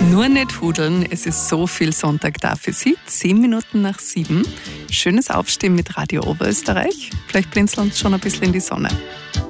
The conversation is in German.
Nur nicht hudeln, es ist so viel Sonntag da für Sie. 10 Minuten nach 7. Schönes Aufstehen mit Radio Oberösterreich. Vielleicht blinzeln uns schon ein bisschen in die Sonne.